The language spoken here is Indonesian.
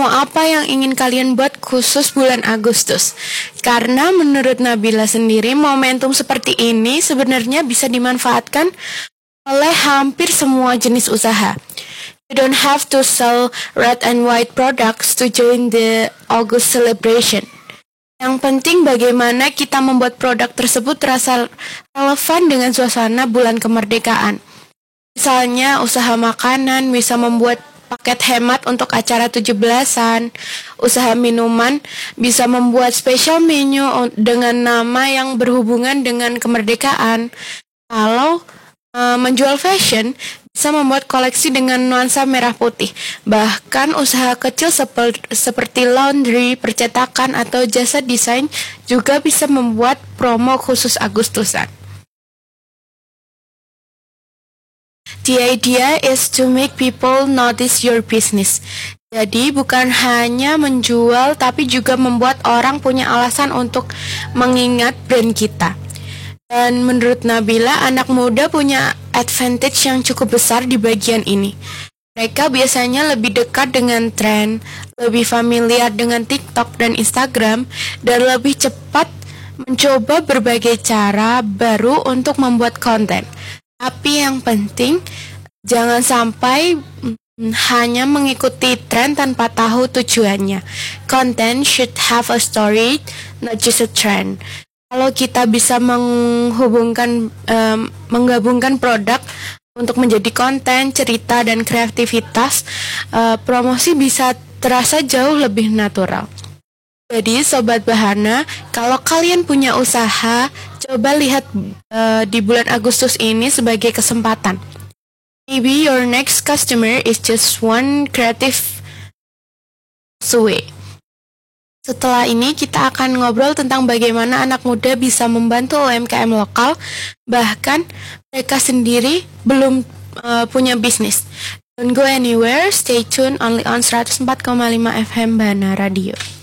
promo apa yang ingin kalian buat khusus bulan Agustus? Karena menurut Nabila sendiri, momentum seperti ini sebenarnya bisa dimanfaatkan oleh hampir semua jenis usaha. You don't have to sell red and white products to join the August celebration. Yang penting bagaimana kita membuat produk tersebut terasa relevan dengan suasana bulan kemerdekaan. Misalnya usaha makanan bisa membuat paket hemat untuk acara 17-an. Usaha minuman bisa membuat special menu dengan nama yang berhubungan dengan kemerdekaan. Kalau menjual fashion bisa membuat koleksi dengan nuansa merah putih. Bahkan usaha kecil seperti laundry, percetakan, atau jasa desain juga bisa membuat promo khusus Agustusan. The idea is to make people notice your business. Jadi bukan hanya menjual tapi juga membuat orang punya alasan untuk mengingat brand kita. Dan menurut Nabila, anak muda punya advantage yang cukup besar di bagian ini. Mereka biasanya lebih dekat dengan tren, lebih familiar dengan TikTok dan Instagram, dan lebih cepat mencoba berbagai cara baru untuk membuat konten. Tapi yang penting, jangan sampai hanya mengikuti tren tanpa tahu tujuannya. Content should have a story, not just a trend. Kalau kita bisa menggabungkan produk untuk menjadi konten, cerita, dan kreativitas, promosi bisa terasa jauh lebih natural. Jadi Sobat Bahana, kalau kalian punya usaha, coba lihat di bulan Agustus ini sebagai kesempatan. Maybe your next customer is just one creative away. Setelah ini kita akan ngobrol tentang bagaimana anak muda bisa membantu UMKM lokal, bahkan mereka sendiri belum punya bisnis. Don't go anywhere, stay tuned only on 104,5 FM Bahana Radio.